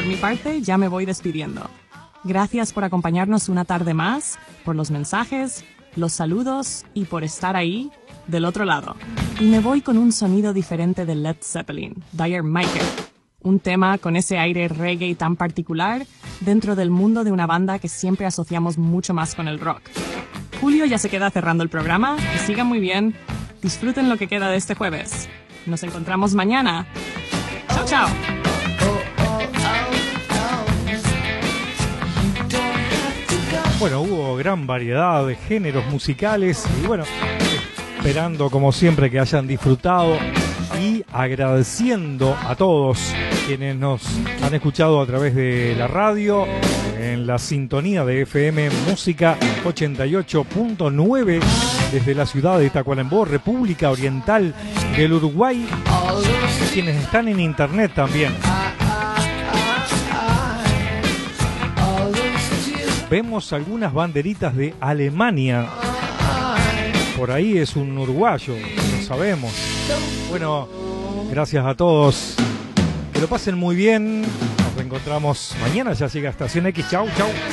por mi parte ya me voy despidiendo. Gracias por acompañarnos una tarde más, por los mensajes, los saludos y por estar ahí, del otro lado. Y me voy con un sonido diferente de Led Zeppelin, Dire Michael. Un tema con ese aire reggae tan particular dentro del mundo de una banda que siempre asociamos mucho más con el rock. Julio ya se queda cerrando el programa, que sigan muy bien, disfruten lo que queda de este jueves. Nos encontramos mañana. Chao, chao. Bueno, hubo gran variedad de géneros musicales y bueno, esperando como siempre que hayan disfrutado y agradeciendo a todos quienes nos han escuchado a través de la radio en la sintonía de FM Música 88.9 desde la ciudad de Tacuarembó, República Oriental del Uruguay, quienes están en internet también. Vemos algunas banderitas de Alemania. Por ahí es un uruguayo, lo sabemos. Bueno, gracias a todos. Que lo pasen muy bien. Nos reencontramos mañana. Ya llega Estación X. Chau, chau.